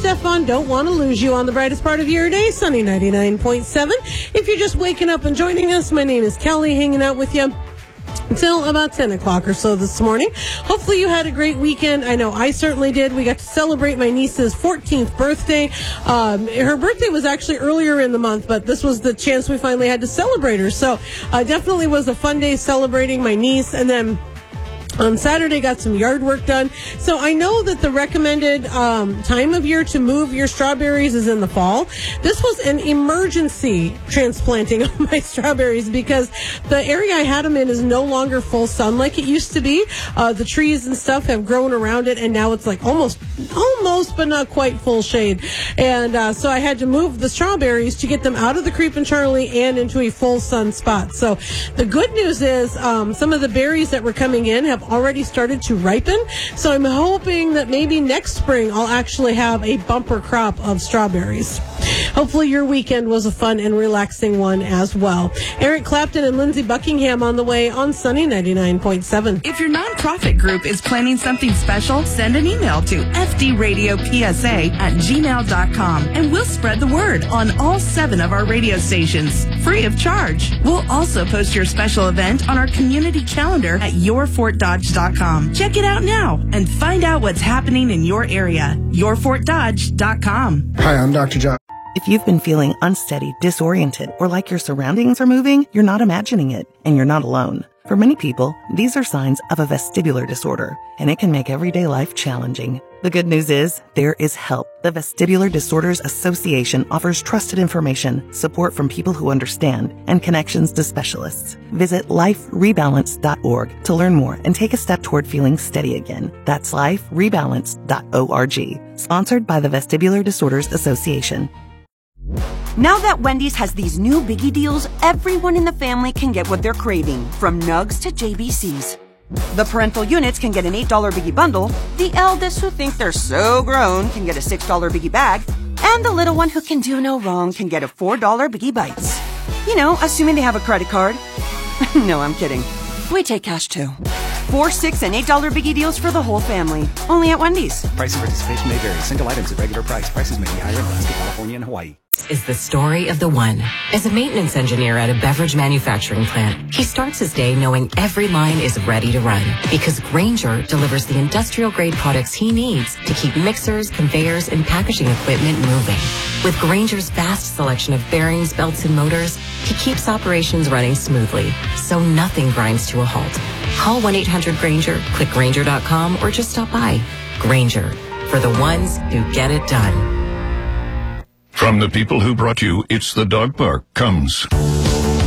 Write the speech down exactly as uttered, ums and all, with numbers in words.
Stefan. Don't want to lose you on the brightest part of your day. Sunny ninety-nine point seven. If you're just waking up and joining us, my name is Kelly, hanging out with you until about ten o'clock or so this morning. Hopefully you had a great weekend. I know I certainly did. We got to celebrate my niece's fourteenth birthday. Um, her birthday was actually earlier in the month, but this was the chance we finally had to celebrate her. So uh, definitely was a fun day celebrating my niece. And then on Saturday, got some yard work done. So I know that the recommended um, time of year to move your strawberries is in the fall. This was an emergency transplanting of my strawberries because the area I had them in is no longer full sun like it used to be. Uh, the trees and stuff have grown around it, and now it's like almost, almost, but not quite full shade. And uh, so I had to move the strawberries to get them out of the Creepin' Charlie and into a full sun spot. So the good news is um, some of the berries that were coming in have already started to ripen. So I'm hoping that maybe next spring I'll actually have a bumper crop of strawberries. Hopefully your weekend was a fun and relaxing one as well. Eric Clapton and Lindsey Buckingham on the way on Sunny ninety-nine point seven. If your nonprofit group is planning something special, send an email to f d radio p s a at gmail dot com and we'll spread the word on all seven of our radio stations, free of charge. We'll also post your special event on our community calendar at your fort dodge dot com. Check it out now and find out what's happening in your area. your fort dodge dot com. Hi, I'm Doctor John. If you've been feeling unsteady, disoriented, or like your surroundings are moving, you're not imagining it, and you're not alone. For many people, these are signs of a vestibular disorder, and it can make everyday life challenging. The good news is, there is help. The Vestibular Disorders Association offers trusted information, support from people who understand, and connections to specialists. Visit life rebalance dot org to learn more and take a step toward feeling steady again. That's life rebalance dot org. Sponsored by the Vestibular Disorders Association. Now that Wendy's has these new biggie deals, everyone in the family can get what they're craving, from nugs to J B Cs. The parental units can get an eight dollar biggie bundle, the eldest who think they're so grown can get a six dollar biggie bag, and the little one who can do no wrong can get a four dollar biggie bites. You know, assuming they have a credit card. No, I'm kidding. We take cash too. Four, six, and eight dollar biggie deals for the whole family. Only at Wendy's. Price and participation may vary. Single items at regular price. Prices may be higher in Alaska, California, and Hawaii. Is the story of the one. As a maintenance engineer at a beverage manufacturing plant, he starts his day knowing every line is ready to run because Grainger delivers the industrial-grade products he needs to keep mixers, conveyors, and packaging equipment moving. With Grainger's vast selection of bearings, belts, and motors, he keeps operations running smoothly, so nothing grinds to a halt. Call one eight hundred Grainger, click Grainger dot com, or just stop by. Grainger, for the ones who get it done. From the people who brought you It's the Dog Park comes